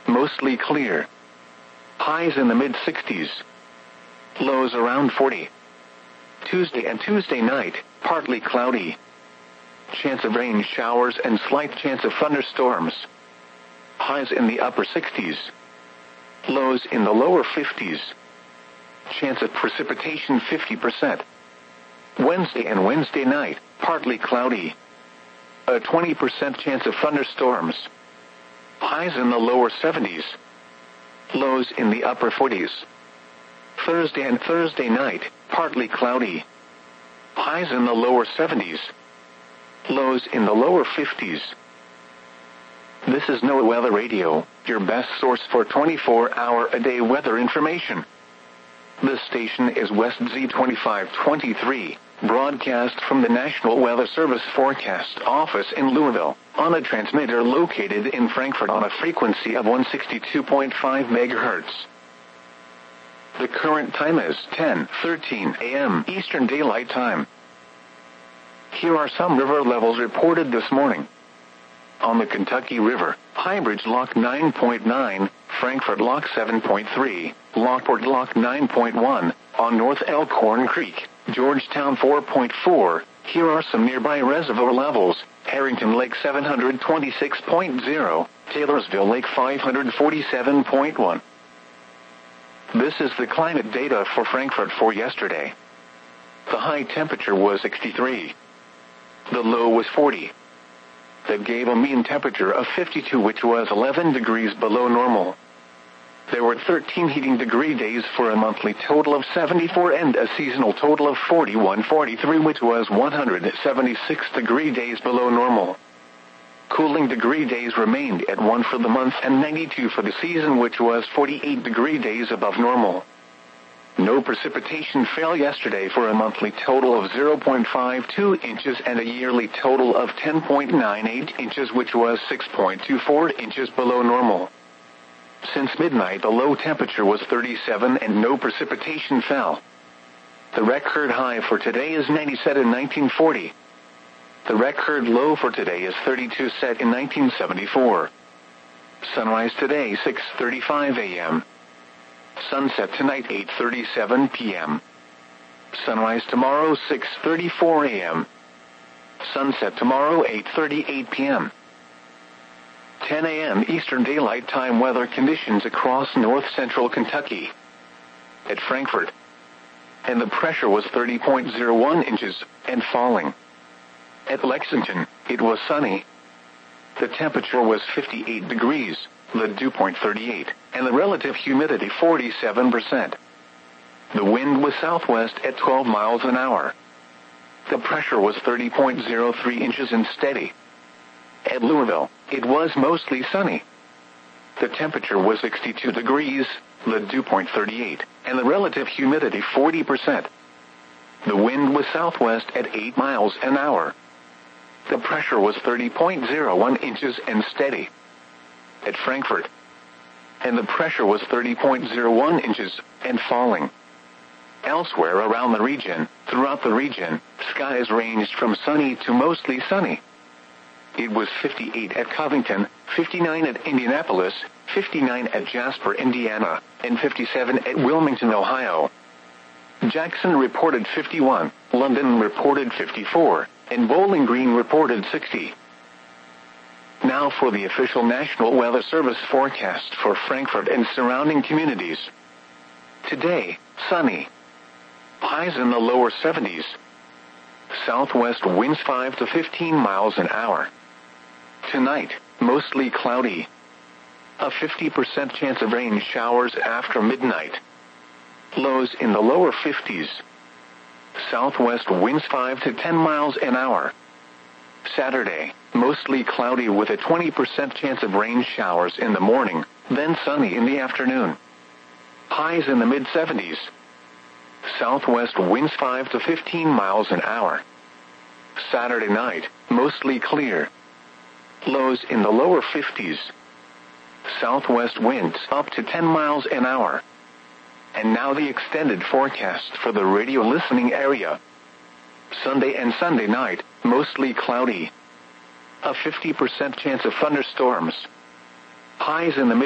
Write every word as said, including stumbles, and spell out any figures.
mostly clear. Highs in the mid sixties. Lows around forty. Tuesday and Tuesday night, partly cloudy. Chance of rain showers and slight chance of thunderstorms. Highs in the upper sixties. Lows in the lower fifties. Chance of precipitation fifty percent. Wednesday and Wednesday night, partly cloudy. A twenty percent chance of thunderstorms. Highs in the lower seventies. Lows in the upper forties. Thursday and Thursday night, partly cloudy. Highs in the lower seventies. Lows in the lower fifties. This is NOAA Weather Radio, your best source for twenty-four hour a day weather information. This station is West Z twenty-five twenty-three, broadcast from the National Weather Service Forecast Office in Louisville, on a transmitter located in Frankfort on a frequency of one sixty-two point five megahertz. The current time is ten thirteen a m Eastern Daylight Time. Here are some river levels reported this morning. On the Kentucky River, Highbridge Lock nine point nine, Frankfort Lock seven point three, Lockport Lock nine point one, on North Elkhorn Creek, Georgetown four point four. Here are some nearby reservoir levels: Harrington Lake seven hundred twenty-six point zero, Taylorsville Lake five hundred forty-seven point one. This is the climate data for Frankfort for yesterday. The high temperature was sixty-three. The low was forty. That gave a mean temperature of fifty-two, which was eleven degrees below normal. There were thirteen heating degree days for a monthly total of seventy-four and a seasonal total of forty-one forty-three, which was one hundred seventy-six degree days below normal. Cooling degree days remained at one for the month and ninety-two for the season, which was forty-eight degree days above normal. No precipitation fell yesterday for a monthly total of zero point five two inches and a yearly total of ten point nine eight inches, which was six point two four inches below normal. Since midnight, the low temperature was thirty-seven and no precipitation fell. The record high for today is ninety, set in nineteen forty. The record low for today is thirty-two, set in nineteen seventy-four. Sunrise today six thirty-five a m Sunset tonight eight thirty-seven p m Sunrise tomorrow six thirty-four a m Sunset tomorrow eight thirty-eight p m ten a m Eastern Daylight Time weather conditions across north-central Kentucky. At Frankfort, and the pressure was thirty point zero one inches, and falling. At Lexington, it was sunny. The temperature was fifty-eight degrees, the dew point thirty-eight, and the relative humidity forty-seven percent. The wind was southwest at twelve miles an hour. The pressure was thirty point zero three inches and steady. At Louisville, it was mostly sunny. The temperature was sixty-two degrees, the dew point thirty-eight, and the relative humidity forty percent. The wind was southwest at eight miles an hour. The pressure was thirty point zero one inches and steady. At Frankfort, and the pressure was thirty point zero one inches, and falling. Elsewhere around the region, throughout the region, skies ranged from sunny to mostly sunny. It was fifty-eight at Covington, fifty-nine at Indianapolis, fifty-nine at Jasper, Indiana, and fifty-seven at Wilmington, Ohio. Jackson reported fifty-one, London reported fifty-four, and Bowling Green reported sixty. Now for the official National Weather Service forecast for Frankfort and surrounding communities. Today, sunny. Highs in the lower seventies. Southwest winds five to fifteen miles an hour. Tonight, mostly cloudy. A fifty percent chance of rain showers after midnight. Lows in the lower fifties. Southwest winds five to ten miles an hour. Saturday, mostly cloudy with a twenty percent chance of rain showers in the morning, then sunny in the afternoon. Highs in the mid seventies. Southwest winds five to fifteen miles an hour. Saturday night, mostly clear. Lows in the lower fifties. Southwest winds up to ten miles an hour. And now the extended forecast for the radio listening area. Sunday and Sunday night, mostly cloudy. A fifty percent chance of thunderstorms. Highs in the mid